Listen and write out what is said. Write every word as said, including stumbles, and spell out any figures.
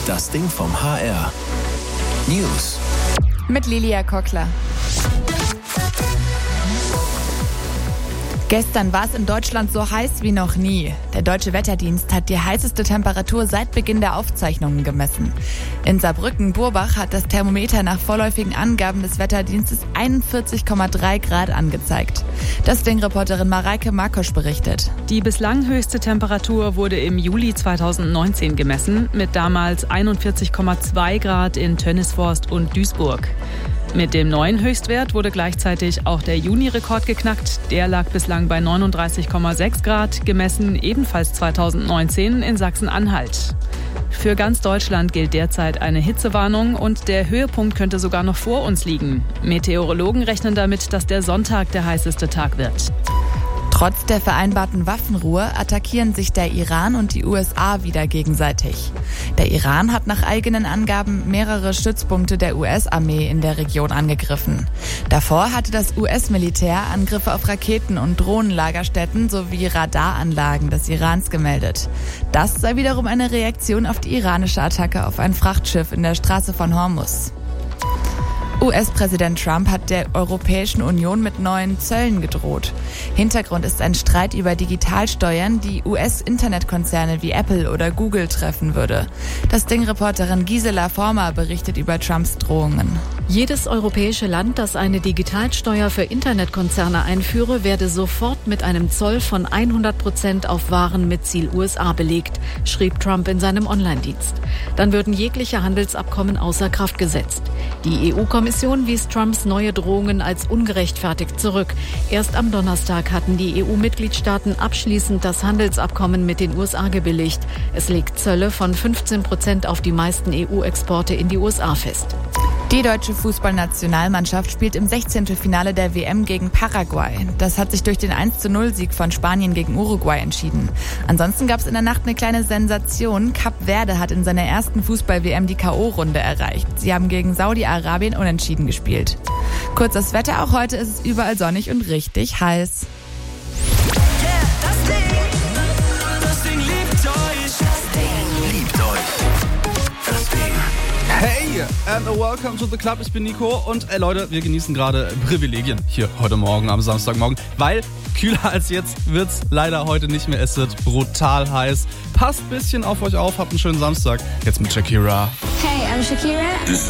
Das Ding vom H R. News. Mit Lilia Kockler. Gestern war es in Deutschland so heiß wie noch nie. Der Deutsche Wetterdienst hat die heißeste Temperatur seit Beginn der Aufzeichnungen gemessen. In Saarbrücken-Burbach hat das Thermometer nach vorläufigen Angaben des Wetterdienstes einundvierzig Komma drei Grad angezeigt. Das Ding-Reporterin Mareike Markosch berichtet. Die bislang höchste Temperatur wurde im Juli zweitausendneunzehn gemessen, mit damals einundvierzig Komma zwei Grad in Tönnisforst und Duisburg. Mit dem neuen Höchstwert wurde gleichzeitig auch der Juni-Rekord geknackt. Der lag bislang bei neununddreißig Komma sechs Grad, gemessen ebenfalls zweitausendneunzehn in Sachsen-Anhalt. Für ganz Deutschland gilt derzeit eine Hitzewarnung und der Höhepunkt könnte sogar noch vor uns liegen. Meteorologen rechnen damit, dass der Sonntag der heißeste Tag wird. Trotz der vereinbarten Waffenruhe attackieren sich der Iran und die U S A wieder gegenseitig. Der Iran hat nach eigenen Angaben mehrere Stützpunkte der U S-Armee in der Region angegriffen. Davor hatte das U S-Militär Angriffe auf Raketen- und Drohnenlagerstätten sowie Radaranlagen des Irans gemeldet. Das sei wiederum eine Reaktion auf die iranische Attacke auf ein Frachtschiff in der Straße von Hormuz. U S-Präsident Trump hat der Europäischen Union mit neuen Zöllen gedroht. Hintergrund ist ein Streit über Digitalsteuern, die U S-Internetkonzerne wie Apple oder Google treffen würde. Das Ding-Reporterin Gisela Former berichtet über Trumps Drohungen. Jedes europäische Land, das eine Digitalsteuer für Internetkonzerne einführe, werde sofort mit einem Zoll von hundert Prozent auf Waren mit Ziel U S A belegt, schrieb Trump in seinem Online-Dienst. Dann würden jegliche Handelsabkommen außer Kraft gesetzt. Die E U-Kommission wies Trumps neue Drohungen als ungerechtfertigt zurück. Erst am Donnerstag hatten die E U-Mitgliedstaaten abschließend das Handelsabkommen mit den U S A gebilligt. Es legt Zölle von fünfzehn Prozent auf die meisten E U-Exporte in die U S A fest. Die deutsche Fußballnationalmannschaft spielt im Sechzehntelfinale der W M gegen Paraguay. Das hat sich durch den eins zu null Sieg von Spanien gegen Uruguay entschieden. Ansonsten gab es in der Nacht eine kleine Sensation. Kap Verde hat in seiner ersten Fußball-W M die K O-Runde erreicht. Sie haben gegen Saudi-Arabien unentschieden gespielt. Kurz das Wetter, auch heute ist es überall sonnig und richtig heiß. Yeah, das Ding, das Ding liebt euch. Das Ding Liebt euch. Das Ding. Hey and welcome to the club, ich bin Nico und ey Leute, wir genießen gerade Privilegien hier heute Morgen am Samstagmorgen, weil kühler als jetzt wird's leider heute nicht mehr, es wird brutal heiß. Passt ein bisschen auf euch auf, habt einen schönen Samstag. Jetzt mit Shakira. Hey, I'm Shakira.